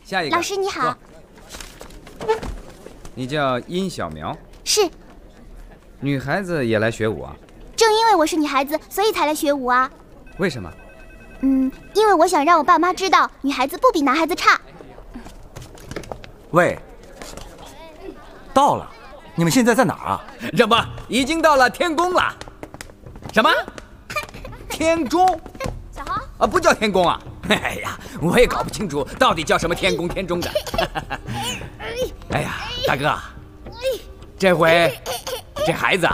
下一个。 老师你好。 你叫殷小苗？ 是。 女孩子也来学舞啊？ 正因为我是女孩子，所以才来学舞啊。 为什么？ 因为我想让我爸妈知道，女孩子不比男孩子差。 喂，到了，你们现在在哪儿啊？ 什么？已经到了天宫了？什么？天宫？ 小豪啊，不叫天宫啊！哎呀，我也搞不清楚到底叫什么天宫天中的。哎呀，大哥，这回这孩子